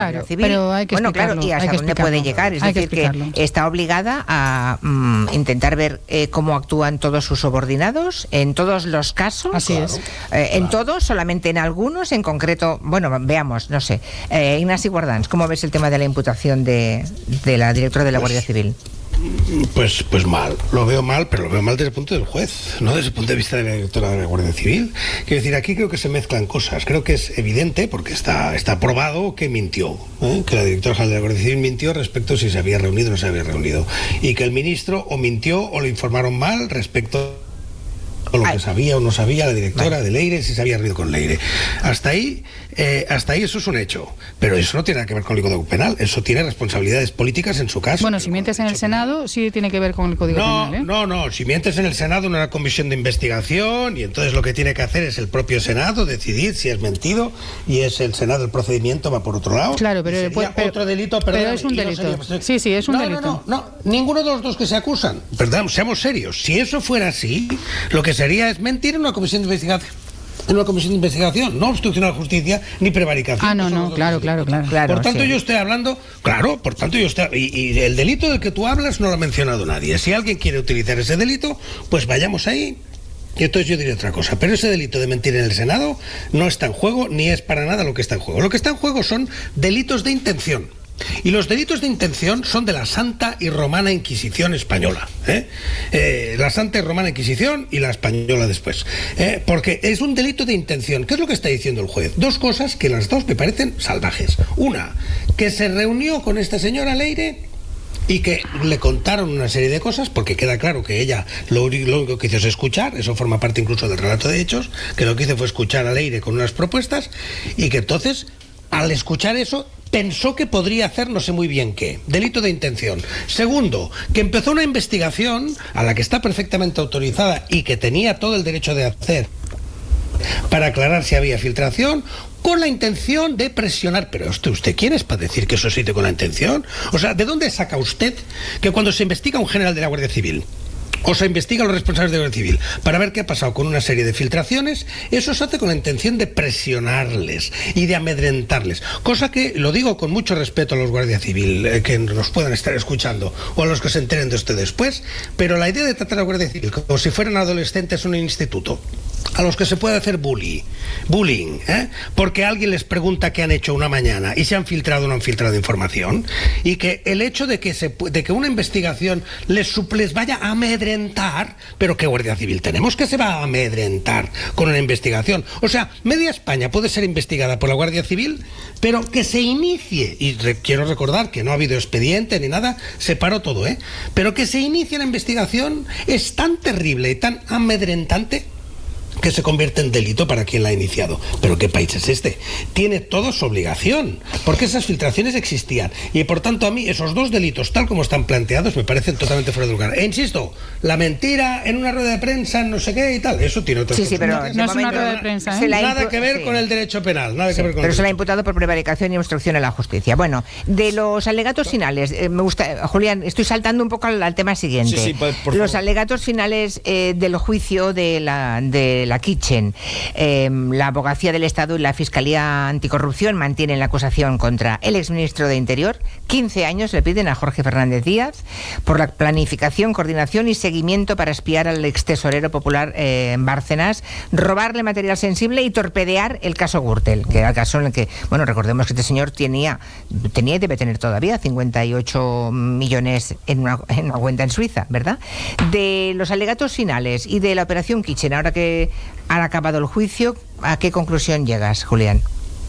Claro, Civil. pero hay que explicarlo. Claro, y hasta dónde puede llegar. Es decir, que está obligada a intentar ver cómo actúan todos sus subordinados en todos los casos. Así es. En todos, solamente en algunos, en concreto. Bueno, veamos, no sé. Ignasi Guardans, ¿cómo ves el tema de la imputación de la directora de la Guardia Civil? Pues mal, lo veo mal, pero lo veo mal desde el punto del juez, no desde el punto de vista de la directora de la Guardia Civil. Quiero decir, aquí creo que se mezclan cosas. Creo que es evidente, porque está probado, que mintió, que la directora general de la Guardia Civil mintió respecto a si se había reunido o no se había reunido, y que el ministro o mintió o lo informaron mal respecto a lo que sabía o no sabía la directora de Leire, si se había reunido con Leire. Hasta ahí eso es un hecho, pero eso no tiene nada que ver con el Código Penal, eso tiene responsabilidades políticas en su caso. Bueno, si mientes en el Senado, sí tiene que ver con el Código Penal, ¿eh? No, si mientes en el Senado en una comisión de investigación, y entonces lo que tiene que hacer es el propio Senado decidir si es mentido, y es el Senado, el procedimiento va por otro lado. Claro, pero otro delito, pero es un delito. Sí, es un delito. No, ninguno de los dos que se acusan. Perdón, seamos serios. Si eso fuera así, lo que sería es mentir en una comisión de investigación. No obstrucción a la justicia ni prevaricación. Claro. Por tanto, yo estoy hablando, y el delito del que tú hablas no lo ha mencionado nadie. Si alguien quiere utilizar ese delito, pues vayamos ahí. Y entonces yo diré otra cosa, pero ese delito de mentir en el Senado no está en juego, ni es para nada lo que está en juego. Lo que está en juego son delitos de intención. Y los delitos de intención son de la Santa y Romana Inquisición española, la Santa y Romana Inquisición y la española después, porque es un delito de intención. ¿Qué es lo que está diciendo el juez? Dos cosas que las dos me parecen salvajes. Una, que se reunió con esta señora Leire y que le contaron una serie de cosas, porque queda claro que ella lo único que hizo es escuchar, eso forma parte incluso del relato de hechos, que lo que hizo fue escuchar a Leire con unas propuestas, y que entonces, al escuchar eso, pensó que podría hacer no sé muy bien qué. Delito de intención. Segundo, que empezó una investigación a la que está perfectamente autorizada y que tenía todo el derecho de hacer para aclarar si había filtración, con la intención de presionar. Pero ¿usted quién es para decir que eso existe con la intención? O sea, ¿de dónde saca usted que cuando se investiga un general de la Guardia Civil o se investiga a los responsables de la Guardia Civil para ver qué ha pasado con una serie de filtraciones, eso se hace con la intención de presionarles y de amedrentarles? Cosa que, lo digo con mucho respeto a los Guardia Civil que nos puedan estar escuchando, o a los que se enteren de esto después, pero la idea de tratar a la Guardia Civil como si fueran adolescentes en un instituto, a los que se puede hacer bullying, porque alguien les pregunta qué han hecho una mañana y si han filtrado o no han filtrado información, y que el hecho de que una investigación les vaya a amedrentar, pero ¿qué Guardia Civil tenemos que se va a amedrentar con una investigación? O sea, media España puede ser investigada por la Guardia Civil, pero que se inicie, y quiero recordar que no ha habido expediente ni nada, se paró todo, pero que se inicie la investigación es tan terrible y tan amedrentante que se convierte en delito para quien la ha iniciado. ¿Pero qué país es este? Tiene toda su obligación, porque esas filtraciones existían, y por tanto a mí esos dos delitos, tal como están planteados, me parecen totalmente fuera de lugar. E insisto, la mentira en una rueda de prensa, no sé qué y tal, eso tiene otras cosas. Pero no es una rueda de prensa, nada que ver con el derecho penal, pero se la ha imputado por prevaricación y obstrucción a la justicia. Bueno, de los alegatos finales, me gusta, Julián, estoy saltando un poco al tema siguiente. Por favor. Los alegatos finales del juicio de la Kitchen. La Abogacía del Estado y la Fiscalía Anticorrupción mantienen la acusación contra el exministro de Interior. 15 años le piden a Jorge Fernández Díaz por la planificación, coordinación y seguimiento para espiar al extesorero popular Bárcenas, robarle material sensible y torpedear el caso Gürtel, que era el caso en el que, bueno, recordemos que este señor tenía y debe tener todavía 58 millones en una cuenta en Suiza, ¿verdad? De los alegatos finales y de la operación Kitchen, ahora que han acabado el juicio, ¿a qué conclusión llegas, Julián?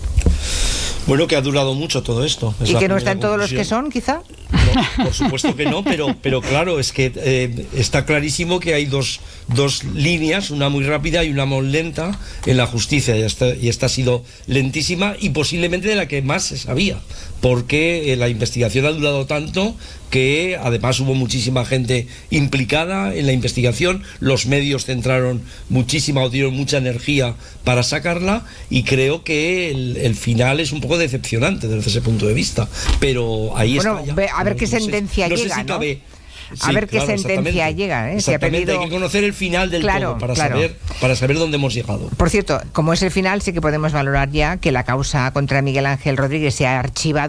Bueno, que ha durado mucho todo esto. ¿Y que no están todos los que son, quizá? No, por supuesto que no, pero claro, es que está clarísimo que hay dos líneas, una muy rápida y una muy lenta en la justicia, y esta ha sido lentísima y posiblemente de la que más se sabía, porque la investigación ha durado tanto que además hubo muchísima gente implicada en la investigación, los medios centraron muchísima o dieron mucha energía para sacarla, y creo que el final es un poco decepcionante desde ese punto de vista, pero ahí está ya. A ver qué sentencia llega, sé si cabe. A ver qué sentencia llega, Si ha pedido... Hay que conocer el final del todo para saber dónde hemos llegado. Por cierto, como es el final, sí que podemos valorar ya que la causa contra Miguel Ángel Rodríguez se ha archivado.